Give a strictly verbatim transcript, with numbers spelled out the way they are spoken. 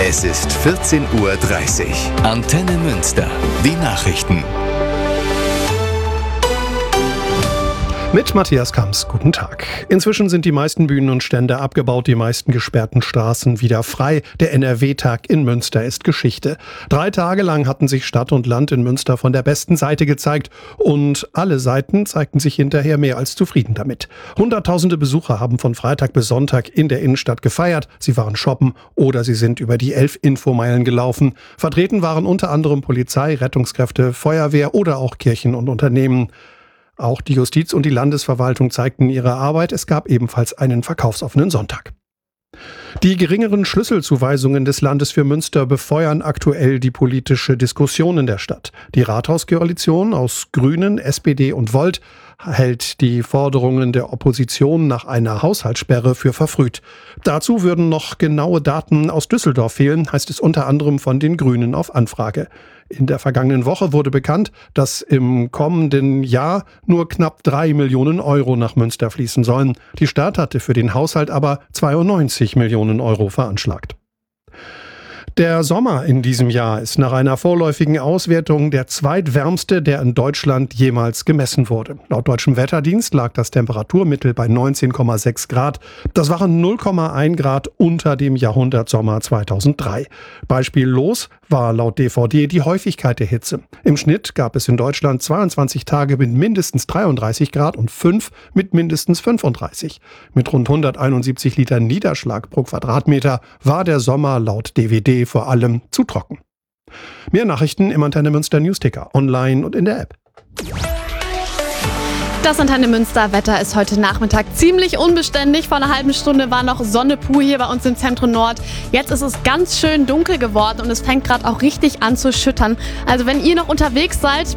Es ist vierzehn Uhr dreißig. Antenne Münster. Die Nachrichten. Mit Matthias Kamps, guten Tag. Inzwischen sind die meisten Bühnen und Stände abgebaut, die meisten gesperrten Straßen wieder frei. Der N R W-Tag in Münster ist Geschichte. Drei Tage lang hatten sich Stadt und Land in Münster von der besten Seite gezeigt und alle Seiten zeigten sich hinterher mehr als zufrieden damit. Hunderttausende Besucher haben von Freitag bis Sonntag in der Innenstadt gefeiert. Sie waren shoppen oder sie sind über die elf Infomeilen gelaufen. Vertreten waren unter anderem Polizei, Rettungskräfte, Feuerwehr oder auch Kirchen und Unternehmen. Auch die Justiz und die Landesverwaltung zeigten ihre Arbeit. Es gab ebenfalls einen verkaufsoffenen Sonntag. Die geringeren Schlüsselzuweisungen des Landes für Münster befeuern aktuell die politische Diskussion in der Stadt. Die Rathauskoalition aus Grünen, S P D und Volt hält die Forderungen der Opposition nach einer Haushaltssperre für verfrüht. Dazu würden noch genaue Daten aus Düsseldorf fehlen, heißt es unter anderem von den Grünen auf Anfrage. In der vergangenen Woche wurde bekannt, dass im kommenden Jahr nur knapp drei Millionen Euro nach Münster fließen sollen. Die Stadt hatte für den Haushalt aber zweiundneunzig Millionen Euro veranschlagt. Der Sommer in diesem Jahr ist nach einer vorläufigen Auswertung der zweitwärmste, der in Deutschland jemals gemessen wurde. Laut Deutschem Wetterdienst lag das Temperaturmittel bei neunzehn Komma sechs Grad. Das waren null Komma eins Grad unter dem Jahrhundertsommer zweitausenddrei. Beispiellos war laut D V D die Häufigkeit der Hitze. Im Schnitt gab es in Deutschland zweiundzwanzig Tage mit mindestens dreiunddreißig Grad und fünf mit mindestens fünfunddreißig. Mit rund hunderteinundsiebzig Liter Niederschlag pro Quadratmeter war der Sommer laut D W D vor allem zu trocken. Mehr Nachrichten im Antenne Münster Newsticker, online und in der App. Das Antenne Münster Wetter ist heute Nachmittag ziemlich unbeständig. Vor einer halben Stunde war noch Sonne pur hier bei uns im Zentrum Nord. Jetzt ist es ganz schön dunkel geworden und es fängt gerade auch richtig an zu schüttern. Also wenn ihr noch unterwegs seid,